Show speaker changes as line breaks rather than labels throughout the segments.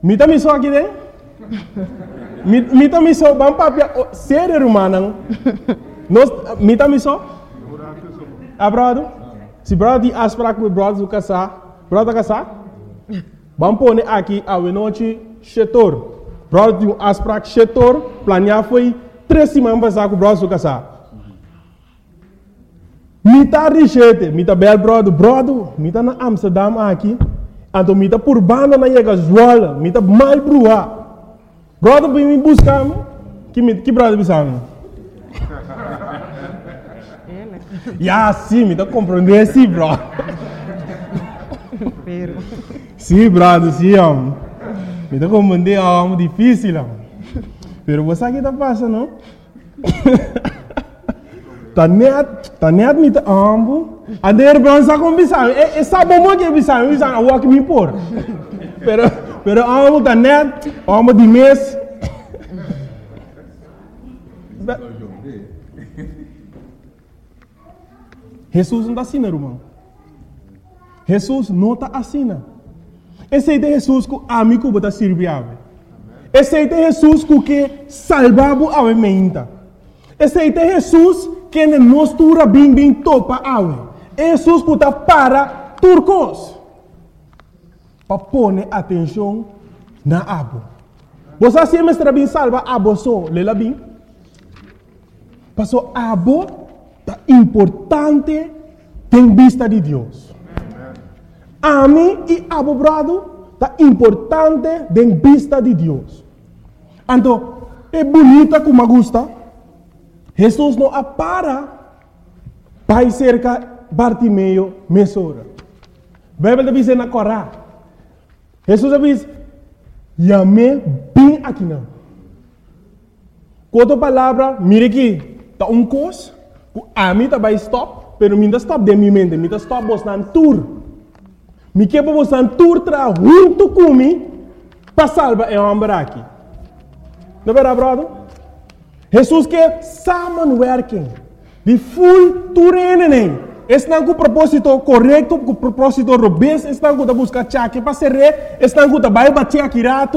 Mita miso aqui, né? Mita miso, vamos papia, sério, romano. Mita miso? Abrado? Se brado de aspra com brado do casar, brado da casar? Vamos pôr aqui a noite setor. Brado de aspra setor, planear foi 3 semanas passar com brado do casar. Mita richete, mita bel brado, mita na Amsterdam aqui. Então, mita por banda na chega zoala, mita mal brua. Brother, vem me buscar, que brother bisamo? Ya, sim, mita compreender, sim, bro. Sim, brother, sim, mita compreender, é difícil, pero você aqui tá passando, não? Tá net mita ambo. Ader bronza com bisamo. Essa bomba que bisamo, bisamo walk me por. Pero ambo tá net, ambo de mês. Jesus não está assim, irmão. Jesus não está assim. Esse é Jesus que amigo bota serviável. Esse é Jesus que salvava a mente. Esse é Jesus que nos tura bem topa awe. Jesus que está para turcos. Para pôr atenção na abo. Você sempre está bem salva abo só, lela bem. Passou abo é importante em vista de Deus. A mim e abo brado é importante em vista de Deus. Então, é bonita como me gusta. Jesus não para para cerca Bartimeu mesora. Bíblia diz na Corá. Jesus diz, "Yame bem aqui não." Outra palavra, mire aqui, tá coisa, a mim tá vai stop, pero minha stop de minha mente, minha stop bostan tour. Me que bostan tour tra junto comigo para salvar o homem aqui. Não é verdade, brother? Jesus quer samenwerking. De full toerening. Está com o propósito correto, com o propósito robusto, está com a buscar chaque para ser rei, está com a vai bater aqui rato.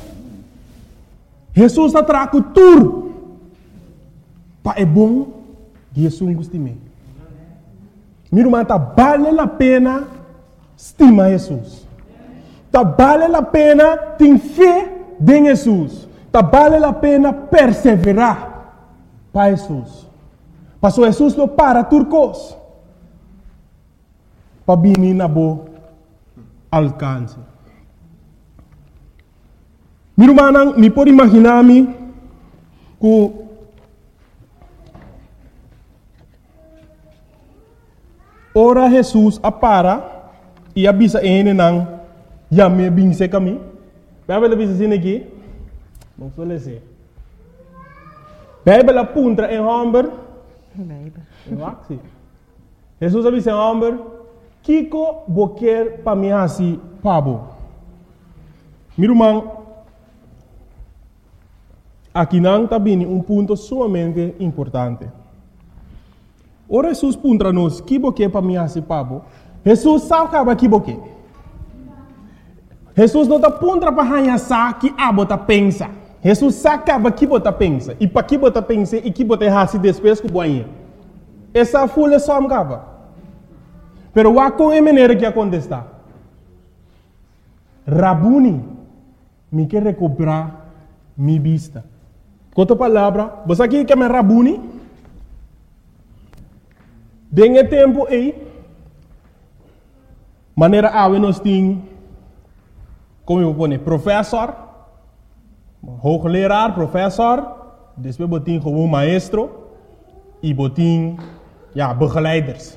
Jesus está trago tudo. Para é bom, Jesus gosta de mim. Meu irmão, tá vale a pena estimar Jesus. Tá vale a pena ter fé em Jesus. Tá vale a pena perseverar para Jesus. Pastor Jesus não para turcos. Para vir na boa alcance. Meu irmão, me pode imaginar-me que ora Jesus para e avisa ele não já me vinse caminho. Vai ver assim aqui. Não suele ser. Bíblia apunta em homem. Jesus avisa em homem. Kiko boquer para mim assim, pabo. Meu irmão, aqui não está vindo ponto sumamente importante. Ora Jesus punta nos que boquer para mim assim, pabo. Jesus sabe que boquer. Jesus não está punta para hanhar que abo tá pensa. Jesus sabe que bota pensa. E para que bota pensa e que bota assim depois que boinha. Essa folha só me acaba. Pero o com é maneira que acontece. Rabuni, me quer recuperar minha vista. Com outra palavra, você aqui quer me Rabuni? Dengue tempo aí, maneira a nós tem, como eu vou dizer, professor, hoogleraar, professor, depois botin como maestro e botin, begeleiders.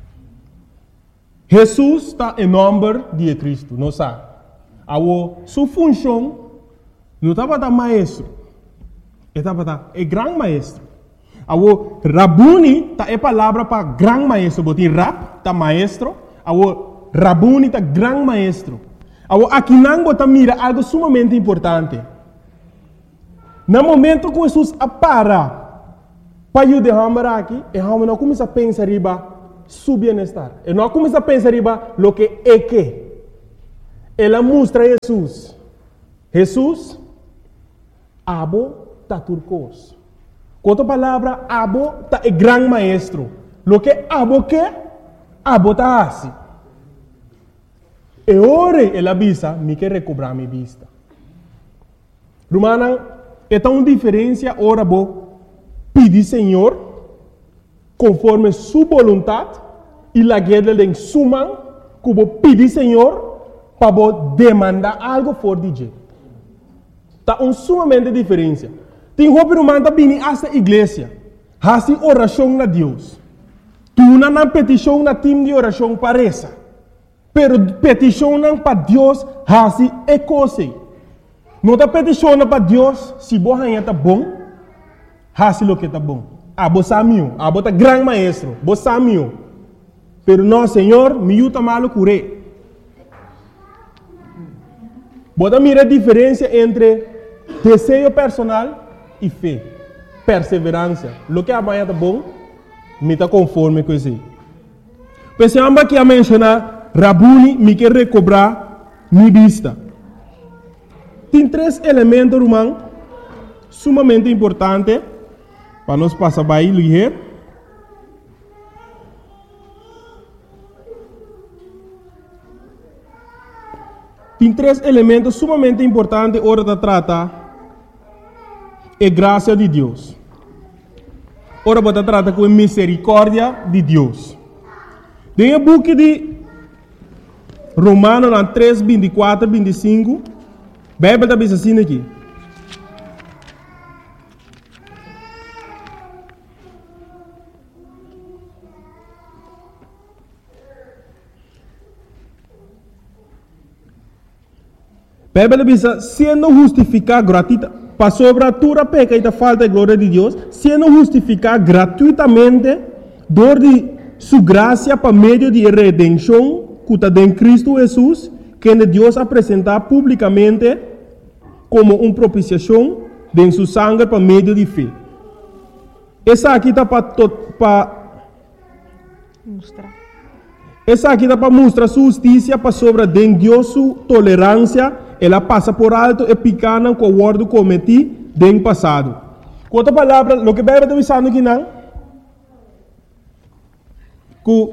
Jesus está em nome de Cristo, não sabe? Sua função não estava da maestro, estava da grande maestro. Rabuni é palavra para grande maestro, botin rap tá maestro, Rabuni tá grande maestro. Aqui não bota mira algo sumamente importante. No momento que Jesus para ajudar o homem aqui, o homem não começa a pensar riba su bienestar. E não começa a pensar riba lo que é que. Ela mostra Jesus. Jesus, abo ta turcos. Outra palavra, abo ta é grande maestro. Lo que abo ta assim. E ora ela avisa, me quer recobrar minha vista. Romana, é tão diferença ora bo pedir Senhor conforme sua vontade e la guerra de suma que bo pedir Senhor para bo demandar algo for de tá sumamente diferença. Tem roupa romana tá vindo esta igreja, hasi oração na Deus. Tu não petição na time de oração para essa. Pero petição para Deus hasi é coisa. Não está peticionando para Deus se você está bom, hasi lo que está bom. Abo samio, abo tá grande maestro, bo samio. Pero não, Senhor, me ajuda malo curé. Bota mira a diferença entre desejo personal e fé, perseverança. Lo que amanhã está bom, me está conforme com isso. Pensamos que a mencionar, Rabuni me quer recobrar minha vista. Tem 3 elementos, irmão, sumamente importantes para nós passar para aí, ler. Tem 3 elementos sumamente importantes hora de tratar a graça de Deus. Ora, você trata com a misericórdia de Deus. Tem o book de Romanos 3, 24, 25. A Bíblia está bem assim aqui. A Bíblia diz, sendo justificado gratuitamente, para sobre toda peca e da falta de glória de Deus, sendo justificado gratuitamente, dor de sua graça para meio de redenção, que está em Cristo Jesus, que Deus apresentar publicamente como uma propiciação de sua sangue para meio de fé. Essa aqui está para mostrar. Essa aqui está para mostrar sua justiça para sobre de Deus sua tolerância. Ela passa por alto e picana com o ordo cometido no passado. Com outra palavra, o que a Bíblia está dizendo aqui não? Que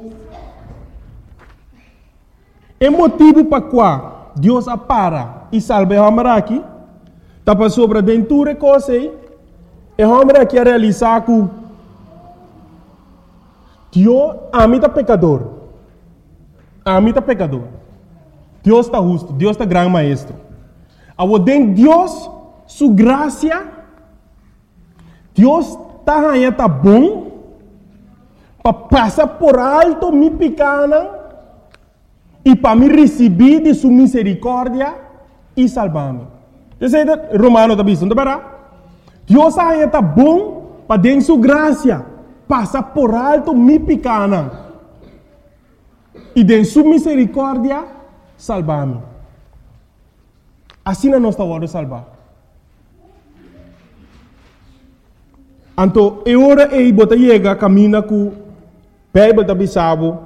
é motivo para qual Deus apara e salva o homem aqui, está para sobre a dentura coisa e o homem aqui a realizar que Deus amita pecador. Amita pecador. Deus está justo, Deus está grande maestro. Ao den Deus, sua graça, Deus está bom, para passar por alto minha pequena e para me receber de sua misericórdia e salvar-me. Você sabe, Romano está dizendo, Deus está bom para den sua graça, passar por alto minha pequena e de sua misericórdia salvar-me. Assim não está hora de salvar. Então, é hora de botar chega caminha com a Bíblia da Bissau.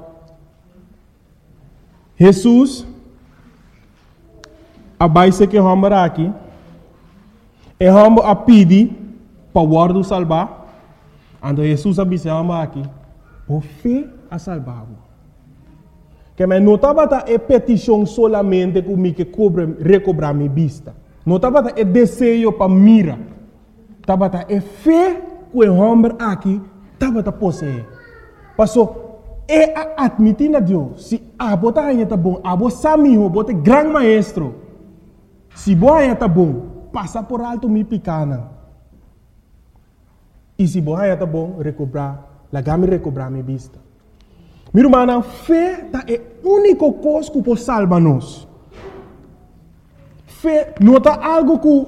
Jesus, a base que vamos aqui, é vamos a pedir para o ordo salvar. Então, Jesus a Bissau aqui, por fé a salvar-o. Que me notava é petição solamente que me que recobrar minha vista. Notava é desejo para mira. Tava é fé que o homem aqui tava possuir. Passou é admitir a Deus. Se a bota aí tá bom, a bota samiho, bota grande maestro. Se boa aí tá bom, passa por alto minha picana. E se boa aí tá bom, recobrar, lagame recobrar minha vista. Meu irmão, fé é a única coisa que pode salvar-nos. Fé não é algo que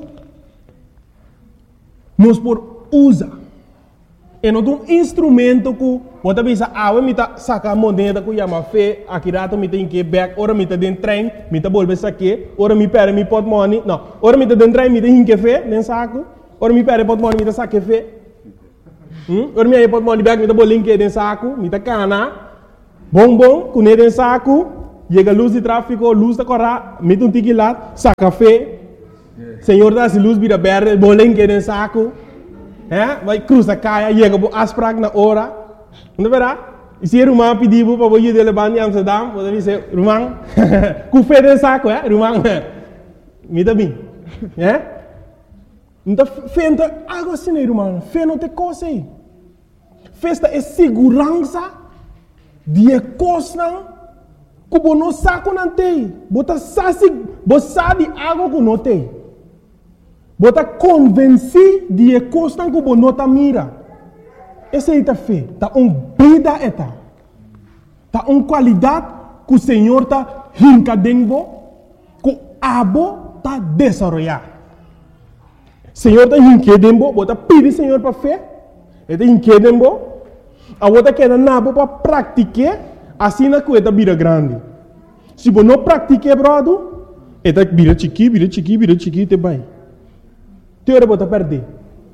nós podemos usar. É um instrumento que pode pensar, me está sacando moneda que chama fé, aqui rato me tem que back, ora me está dentro do trem, me está volver saque, ora me perde me pot money, não, ora me está dentro do trem, me tem que fé, dentro saco, ora me perde pot money, me está saque fé. Ora me aí pot money back, me está bolinho dentro saco, me está cana. Bom, com ele em saco, chega a luz de tráfego, luz da corra, mete um tique lá, saca fé, Senhor dá-se luz, vira verde, bolen que em saco. Vai cruzar caia, chega para asprac na hora. Não verá? E se Rumang pediu para você levar em Amsterdam, você diz, Rumang, com fé em saco, Rumang, me dá bem. Então, fé não é algo assim, Rumang. Fé não tem coisa aí. Festa é segurança de coisa que você não sabe não tem. Você sabe algo que não tem. Você está convencido de coisa que você não está mira. Essa é a fé. Está vida eta. Está qualidade que o Senhor está rincadendo, que o abo está desenvolvendo. O Senhor está rincadendo, você está pedindo Senhor para fé. Ele está rincadendo, a outra queda nabo para praticar, assim na coisa vira grande. Se você não praticar, brother, ele vira chiqui, te vai. Teora você perder.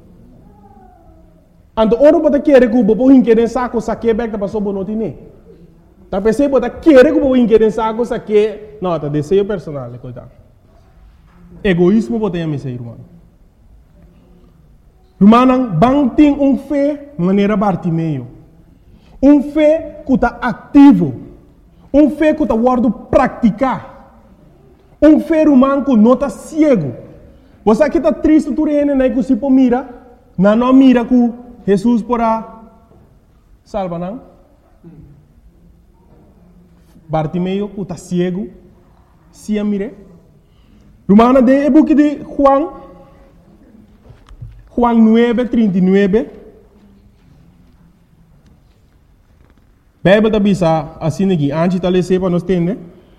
Ando ora você quer que você hinque saco saque back para só não tinha. Tá pensando você quer que você hinque saco saque, não, tá desejo personal, coitado. Egoísmo você tem a missão, irmão. Irmão, bang tem fé maneira Bartimeu. Fé que está ativo. Fé que está guardo praticar. Fé irmão que não está cego. Você que está triste, tu reina, né, que se mira, não mira que Jesus porá salva, não? Bartimeu que está cego, se a mire. Irmão, de book de Juan 9:39. Bíblia bisa assim aqui, antes de ler para nós entender.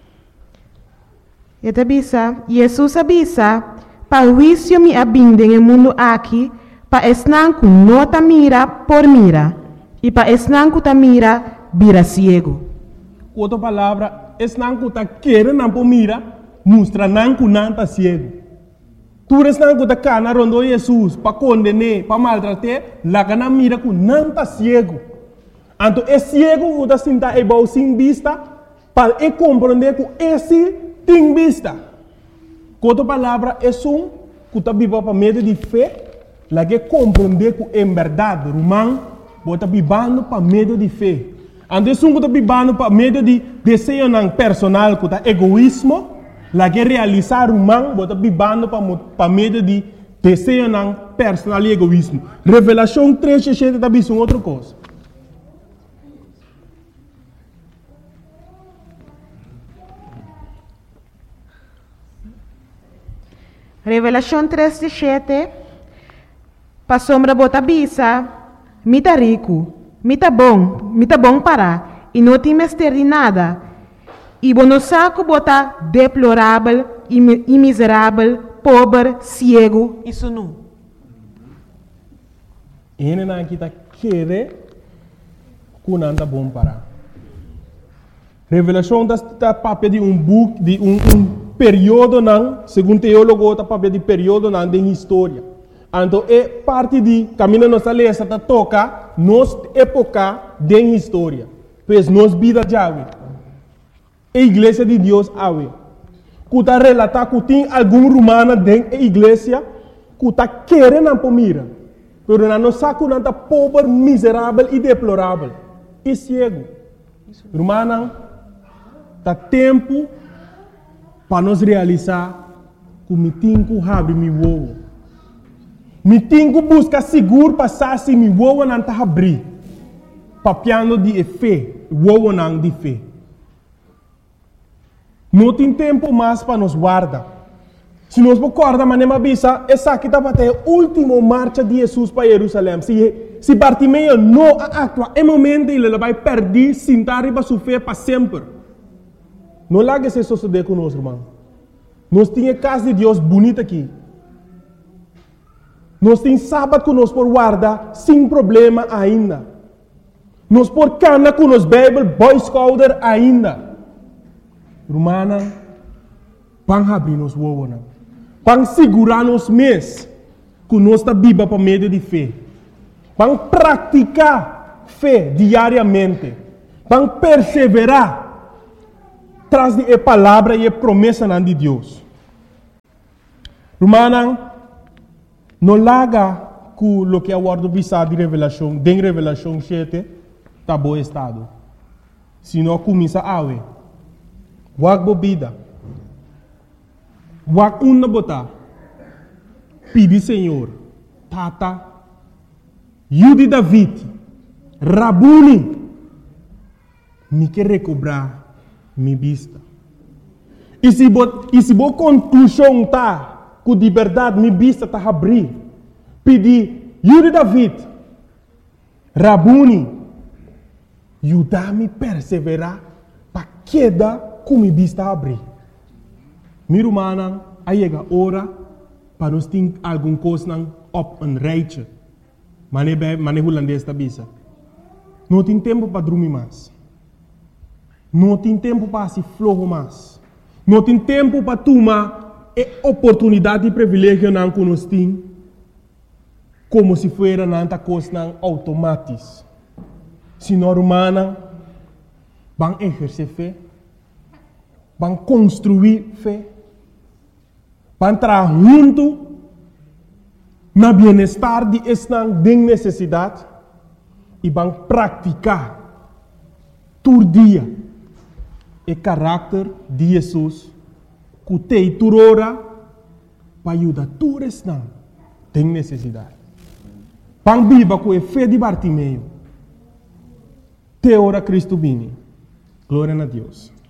E bisa, Jesus avisa, para o juízo me abinde no mundo aqui, para esnanco não ta mira por mira, e para esnanco ta mira, vira ciego.
Outra palavra, esnanco ta querer não por mira, mostra nanco não ta ciego. Tu esnanco ta cana rondo Jesus, para condenar, para maltratar, lá cana mira com não ta ciego. Então, é ciego que está sentado e vai sem vista, para compreender que esse tem vista. Outra palavra, é que está vivendo para meio de fé, lá que compreender que em verdade, irmão, está vivendo para meio de fé. Então, é que está vivendo para meio de desejo personal, que está egoísmo, lá que realizar, irmão, está vivendo para meio de desejo personal e egoísmo. Revelação 3:7 está vivendo outra coisa.
Revelação 3:7. Pa sombra bota bisa, mita rico, mita bom para, e não tem mestre de nada. E bono saco bota deplorável, e miserável, pobre, cego e sunu.
Ele não está querendo que não está bom para. Revelação está papel de book, de período não, segundo teólogo, está papel de período não de história. Então, é parte de caminho nossa lei, está toca nos época de história. Pois nos vida já a igreja de Deus ave. Que está relatar que tem algum romano dentro da igreja que está querendo por mira. Pero não sabe que está pobre, miserável e deplorável. E cego. Romano, está tempo para nós realizar que me tenho que abrir meu ovo. Me tenho que buscar seguro para se meu ovo não está abrir. Papiando de fé, ovo não de fé. Não tem tempo mais para nos guardar. Se nós guardar, mas não avisa, essa aqui está até a última marcha de Jesus para Jerusalém. Se Bartimeu não atua, é momento ele vai perder, sentar e vai sofrer para sempre. Não largue se suceder conosco, irmão. Nós temos casa de Deus bonita aqui. Nós temos sábado que nós por guardar sem problema ainda. Nós por cana com nos Bible, Boy Scouter ainda. Irmã, para abrir nos ovos, para segurar nos mês que nós está viva para meio de fé. Para praticar fé diariamente. Para perseverar traz a palavra e a promessa de Deus. Romanan, no laga ku lo que aguardo bisa de revelação, den revelação 7, tá bom estado. Sino kumisa awe. Wag bobida. Wag una bota. Pidi Senhor, Tata, Yudi David, Rabuni, me quer recobrar minha vista. E se bo conclusão tá, com de verdade minha vista tá abrir, pedi Yudi David, Rabuni, ajudar-me perseverar para queda com minha vista abrir. Minha irmã, aí chega a hora para nós ter alguma coisa op een rijtje. Manejo holandês da bisa. Não tem tempo para dormir mais. Não tem tempo para se flojo mais. Não tem tempo para tomar a oportunidade e privilégio que nós temos como se fosse nanta coisa automática. Se nós humanos vão exercer fé, vão construir fé, vão entrar junto na bem-estar de esta necessidade e vão praticar todo dia o caráter de Jesus que tem toda hora para ajudar todos esta tem necessidade. Vão viver com a fé de Bartimeu. Te ora Cristo vini. Glória a Deus.